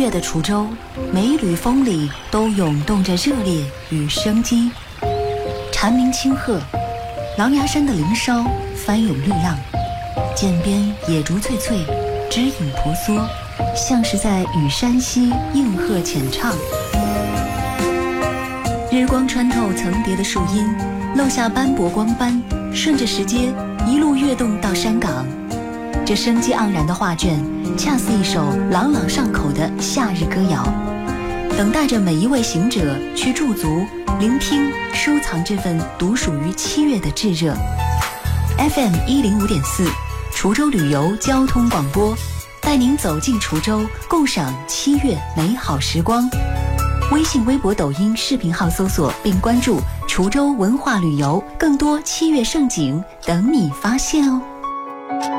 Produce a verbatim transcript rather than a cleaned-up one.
月的滁州，每一缕风里都涌动着热烈与生机。蝉鸣清鹤，狼牙山的林梢翻涌绿浪，涧边野竹翠翠，枝影婆娑，像是在与山溪应和浅唱。日光穿透层叠的树荫，漏下斑驳光斑，顺着石阶一路跃动到山岗。这生机盎然的画卷，恰似一首朗朗上口的夏日歌谣，等待着每一位行者去驻足、聆听、收藏这份独属于七月的炙热。F M 一零五点四，滁州旅游交通广播，带您走进滁州，共赏七月美好时光。微信、微博、抖音视频号搜索并关注滁州文化旅游，更多七月盛景等你发现哦。